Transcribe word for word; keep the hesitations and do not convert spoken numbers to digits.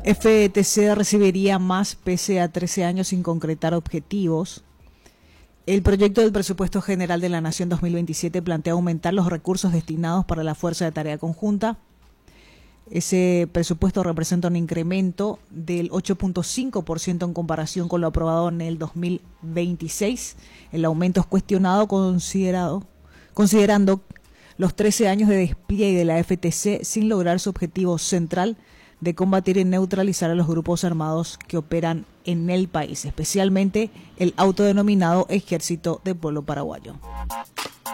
F T C recibiría más pese a trece años sin concretar objetivos. El proyecto del Presupuesto General de la Nación dos mil veintisiete plantea aumentar los recursos destinados para la Fuerza de Tarea Conjunta. Ese presupuesto representa un incremento del ocho punto cinco por ciento en comparación con lo aprobado en el dos mil veintiséis. El aumento es cuestionado considerado, considerando los trece años de despliegue de la F T C sin lograr su objetivo central de combatir y neutralizar a los grupos armados que operan en el país, especialmente el autodenominado Ejército del Pueblo Paraguayo.